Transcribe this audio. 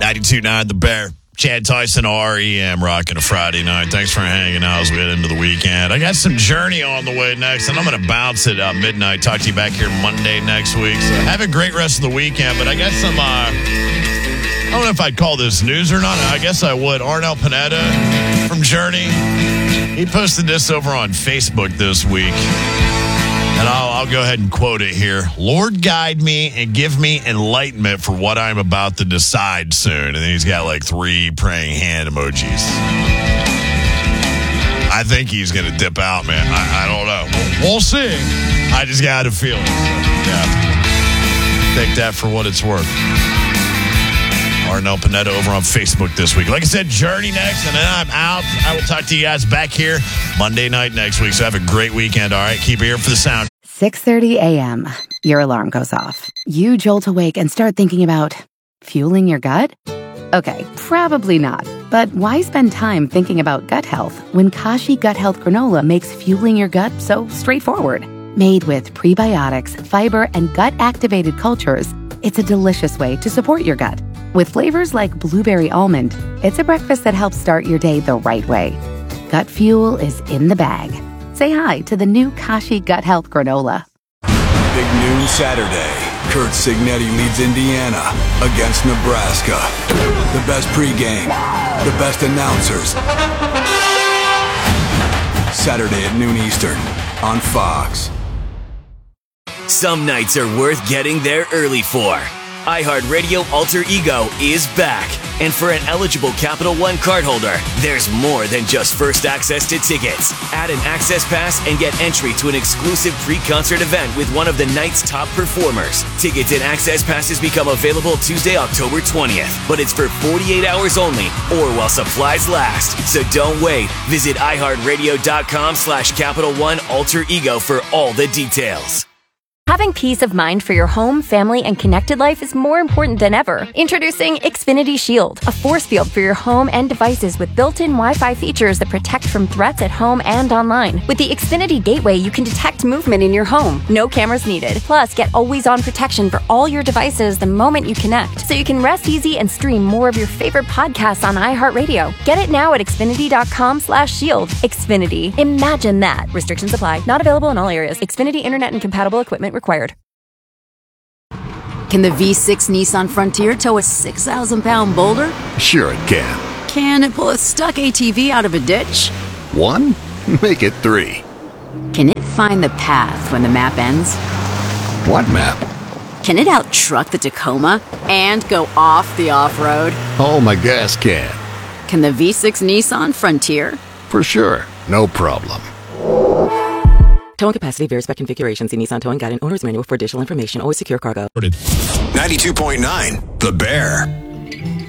92.9 The Bear. Chad Tyson, REM, rocking a Friday night. Thanks for hanging out as we head into the weekend. I got some Journey on the way next, and I'm going to bounce it at midnight. Talk to you back here Monday next week. So have a great rest of the weekend, but I got some, I don't know if I'd call this news or not. I guess I would. Arnel Pineda from Journey, he posted this over on Facebook this week. And I'll go ahead and quote it here. Lord, guide me and give me enlightenment for what I'm about to decide soon. And then he's got like 3 praying hand emojis. I think he's going to dip out, man. I don't know. We'll see. I just got a feeling. So, yeah. Take that for what it's worth. Arnel Pineda over on Facebook this week. Like I said, Journey next, and then I'm out. I will talk to you guys back here Monday night next week. So have a great weekend, all right? Keep it here for the sound. 6:30 a.m. Your alarm goes off. You jolt awake and start thinking about fueling your gut? Okay, probably not. But why spend time thinking about gut health when Kashi Gut Health Granola makes fueling your gut so straightforward? Made with prebiotics, fiber, and gut-activated cultures, it's a delicious way to support your gut. With flavors like blueberry almond, it's a breakfast that helps start your day the right way. Gut fuel is in the bag. Say hi to the new Kashi Gut Health Granola. Big noon Saturday. Kurt Signetti leads Indiana against Nebraska. The best pregame, the best announcers. Saturday at noon Eastern on Fox. Some nights are worth getting there early for. iHeartRadio Alter Ego is back. And for an eligible Capital One cardholder, there's more than just first access to tickets. Add an access pass and get entry to an exclusive pre-concert event with one of the night's top performers. Tickets and access passes become available Tuesday, October 20th. But it's for 48 hours only or while supplies last. So don't wait. Visit iHeartRadio.com/Capital One Alter Ego for all the details. Having peace of mind for your home, family, and connected life is more important than ever. Introducing Xfinity Shield, a force field for your home and devices with built-in Wi-Fi features that protect from threats at home and online. With the Xfinity Gateway, you can detect movement in your home. No cameras needed. Plus, get always-on protection for all your devices the moment you connect, so you can rest easy and stream more of your favorite podcasts on iHeartRadio. Get it now at Xfinity.com/shield. Xfinity. Imagine that. Restrictions apply. Not available in all areas. Xfinity Internet and compatible equipment required. Can the V6 Nissan Frontier tow a 6,000-pound boulder? Sure it can. Can it pull a stuck ATV out of a ditch? 1? Make it 3. Can it find the path when the map ends? What map? Can it out-truck the Tacoma and go off the off-road? Oh, my gas can. Can the V6 Nissan Frontier? For sure. No problem. Towing capacity varies by configuration. See Nissan Towing Guide and Owner's Manual for additional information. Always secure cargo. 92.9 The Bear.